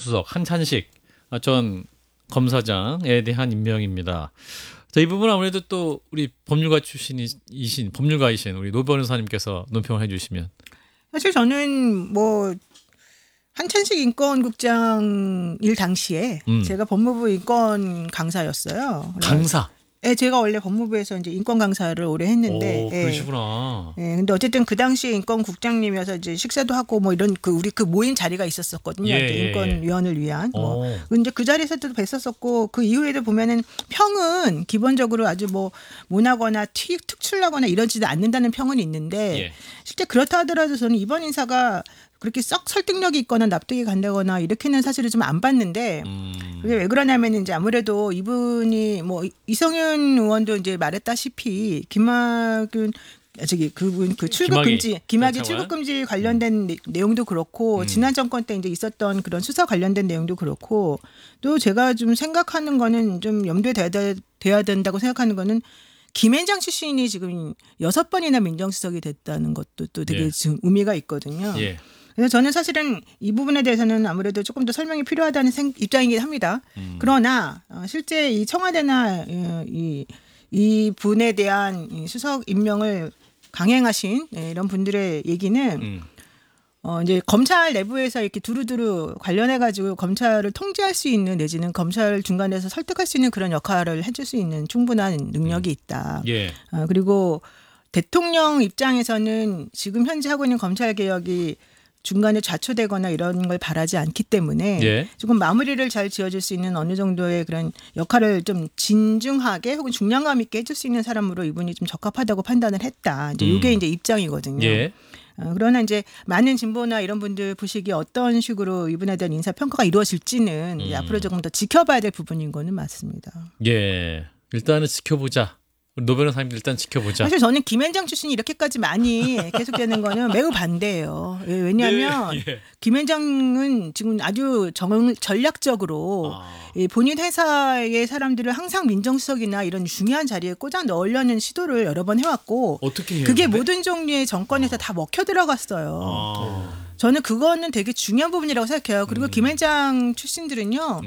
민정수석 한찬식 전 검사장에 대한 임명입니다. 자, 이 부분 아무래도 또 우리 법률가이신 우리 노 변호사님께서 논평을 해주시면. 사실 저는 뭐 한찬식 인권국장 일 당시에 제가 법무부 인권 강사였어요. 강사. 예, 제가 원래 법무부에서 이제 인권 강사를 오래 했는데. 오, 그러시구나. 예, 근데 어쨌든 그 당시에 인권국장님이어서 이제 식사도 하고 뭐 이런 우리 모인 자리가 있었었거든요. 인권위원을 위한. 이제 그 자리에서도 뵀었었고 그 이후에도 보면은 평은 기본적으로 아주 뭐 모나거나 특출나거나 이러지도 않는다는 평은 있는데 실제 그렇다 하더라도 저는 이번 인사가 그렇게 썩 설득력이 있거나 납득이 간다거나 이렇게는 사실은 좀 안 봤는데 그게 왜 그러냐면 이제 아무래도 이분이 뭐 이성윤 의원도 이제 말했다시피 김학윤 그분 출국 금지 김학의 출국 금지 관련된 내용도 그렇고 지난 정권 때 이제 있었던 그런 수사 관련된 내용도 그렇고 또 제가 좀 생각하는 거는 좀 염두에 돼야 된다고 생각하는 거는 김앤장 출신이 지금 6번이나 민정수석이 됐다는 것도 또 되게 지금 의미가 있거든요. 그래서 저는 사실은 이 부분에 대해서는 아무래도 조금 더 설명이 필요하다는 입장이긴 합니다. 그러나 실제 이 청와대나 이 분에 대한 수석 임명을 강행하신 이런 분들의 얘기는 이제 검찰 내부에서 이렇게 두루두루 관련해 가지고 검찰을 통제할 수 있는 내지는 검찰 중간에서 설득할 수 있는 그런 역할을 해줄 수 있는 충분한 능력이 있다. 그리고 대통령 입장에서는 지금 현재 하고 있는 검찰 개혁이 중간에 좌초되거나 이런 걸 바라지 않기 때문에 조금 마무리를 잘 지어줄 수 있는 어느 정도의 그런 역할을 좀 진중하게 혹은 중량감 있게 해줄 수 있는 사람으로 이분이 좀 적합하다고 판단을 했다. 이제 이게 이제 입장이거든요. 그러나 이제 많은 진보나 이런 분들 보시기에 어떤 식으로 이분에 대한 인사 평가가 이루어질지는 이제 앞으로 조금 더 지켜봐야 될 부분인 거는 맞습니다. 일단은 지켜보자. 노 변호사님 일단 지켜보자. 사실 저는 김앤장 출신이 이렇게까지 많이 계속되는 거는 매우 반대예요. 왜냐하면 김앤장은 지금 아주 전략적으로 본인 회사의 사람들을 항상 민정수석이나 이런 중요한 자리에 꽂아 넣으려는 시도를 여러 번 해왔고 어떻게 해요? 그게 모든 종류의 정권에서 다 먹혀 들어갔어요. 저는 그거는 되게 중요한 부분이라고 생각해요. 그리고 김앤장 출신들은요.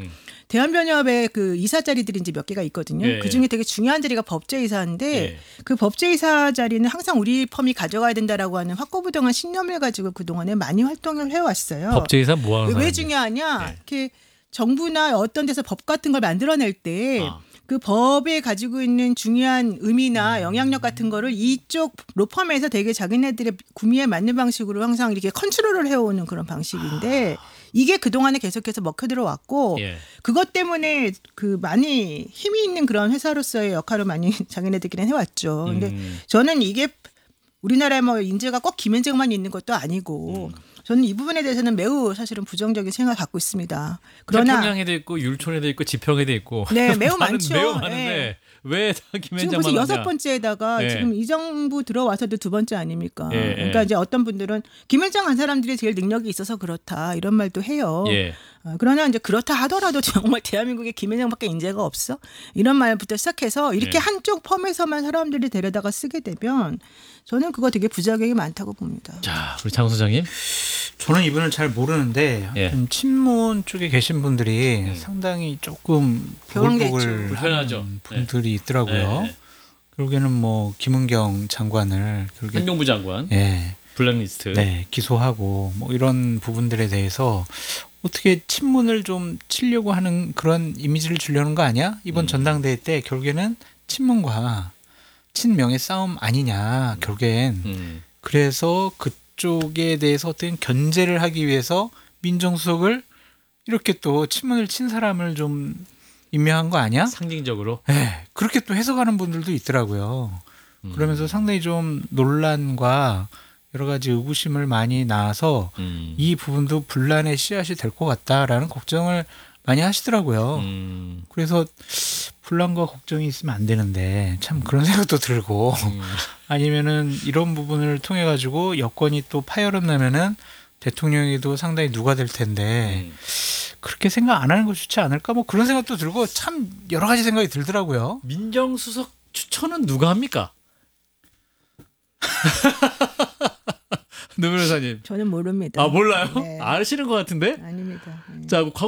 대한변협의 그 이사 자리들이 이제 몇 개가 있거든요. 그 중에 되게 중요한 자리가 법제이사인데 그 법제이사 자리는 항상 우리 펌이 가져가야 된다라고 하는 확고부동한 신념을 가지고 그동안에 많이 활동을 해왔어요. 법제이사 뭐 하는 왜 중요하냐? 이렇게 정부나 어떤 데서 법 같은 걸 만들어낼 때 그 법에 가지고 있는 중요한 의미나 영향력 같은 거를 이쪽 로펌에서 되게 자기네들의 구미에 맞는 방식으로 항상 이렇게 컨트롤을 해오는 그런 방식인데 이게 그동안에 계속해서 먹혀 들어왔고 그것 때문에 그 많이 힘이 있는 그런 회사로서의 역할을 많이 자기네들끼리 해왔죠. 근데 저는 이게 우리나라에 뭐 인재가 꼭 김앤장만 있는 것도 아니고 저는 이 부분에 대해서는 매우 사실은 부정적인 생각을 갖고 있습니다. 그러나 평양에도 있고 율촌에도 있고 지평에도 있고 매우 많죠. 매우 많은데 왜 다 김앤장만 지금 벌써 하냐. 6번째에다가 지금 이 정부 들어와서도 2번째 아닙니까? 그러니까 이제 어떤 분들은 김앤장 한 사람들이 제일 능력이 있어서 그렇다 이런 말도 해요. 그러나 이제 그렇다 하더라도 정말 대한민국에 김앤장밖에 인재가 없어? 이런 말부터 시작해서 이렇게 한쪽 펌에서만 사람들이 데려다가 쓰게 되면 저는 그거 되게 부작용이 많다고 봅니다. 자, 우리 장 소장님. 저는 이분을 잘 모르는데 친문 쪽에 계신 분들이 상당히 조금 보글보글 하는 분들이 있더라고요. 결국에는 뭐 김은경 장관을 환경부 장관 블랙리스트 기소하고 뭐 이런 부분들에 대해서 어떻게 친문을 좀 치려고 하는 그런 이미지를 주려는 거 아니야? 이번 전당대회 때 결국에는 친문과 친명의 싸움 아니냐 결국엔. 그래서 그쪽에 대해서 어떤 견제를 하기 위해서 민정수석을 이렇게 또 친문을 친 사람을 좀 임명한 거 아니야? 상징적으로. 그렇게 또 해석하는 분들도 있더라고요. 그러면서 상당히 좀 논란과 여러 가지 의구심을 많이 낳아서 이 부분도 분란의 씨앗이 될 것 같다라는 걱정을 많이 하시더라고요. 그래서 분란과 걱정이 있으면 안 되는데 참 그런 생각도 들고 아니면은 이런 부분을 통해 가지고 여건이 또 파열음 나면은 대통령이도 상당히 누가 될 텐데 그렇게 생각 안 하는 거 좋지 않을까 뭐 그런 생각도 들고 참 여러 가지 생각이 들더라고요. 민정수석 추천은 누가 합니까? 노 변호사님. 저는 모릅니다. 몰라요? 아시는 것 같은데? 아닙니다. 자,